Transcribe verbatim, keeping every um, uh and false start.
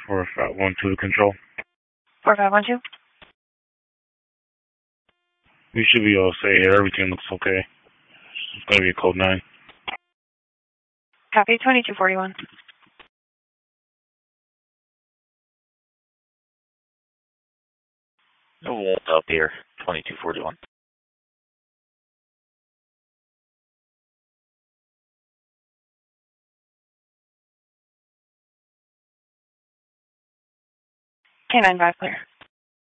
four five one two to control. four five one two? We should be all set here. Everything looks okay. It's going to be a code nine. Copy, twenty-two forty-one. No won't up here, twenty-two forty-one. K nine five clear.